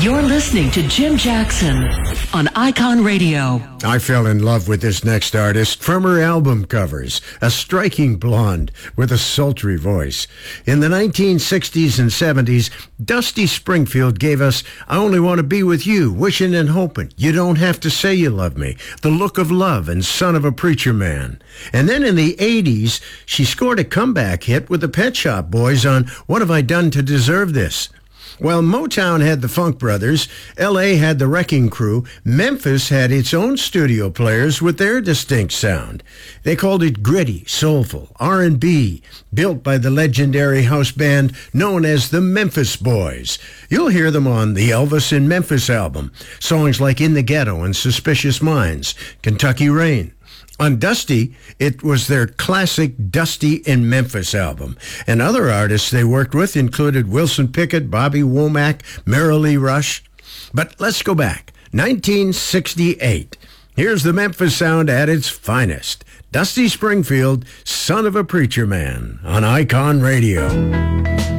You're listening to Jim Jackson on Icon Radio. I fell in love with this next artist from her album covers, a striking blonde with a sultry voice. In the 1960s and 70s, Dusty Springfield gave us I Only Want to Be With You, Wishing and Hoping, You Don't Have to Say You Love Me, The Look of Love, and Son of a Preacher Man. And then in the 80s, she scored a comeback hit with the Pet Shop Boys on What Have I Done to Deserve This? While Motown had the Funk Brothers, L.A. had the Wrecking Crew, Memphis had its own studio players with their distinct sound. They called it gritty, soulful, R&B, built by the legendary house band known as the Memphis Boys. You'll hear them on the Elvis in Memphis album, songs like In the Ghetto and Suspicious Minds, Kentucky Rain. On Dusty, it was their classic Dusty in Memphis album. And other artists they worked with included Wilson Pickett, Bobby Womack, Marilee Rush. But let's go back. 1968. Here's the Memphis sound at its finest. Dusty Springfield, Son of a Preacher Man, on Icon Radio.